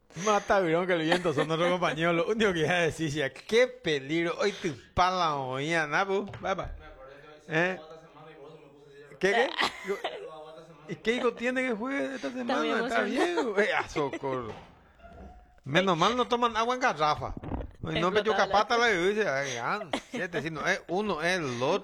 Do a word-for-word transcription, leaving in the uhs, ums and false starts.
Mata, virón, que el viento son nuestros compañeros. Lo único que iba a decir es, qué peligro. Hoy te pala, oía, Nabu. Papá. ¿Eh? ¿Qué, qué? ¿Y qué hijo tiene que juegue esta semana? Está bien, güey. A socorro. Menos mal no toman agua en garrafa. No me echo capata la y dice, ay, ah, siete, si no es uno, es el otro.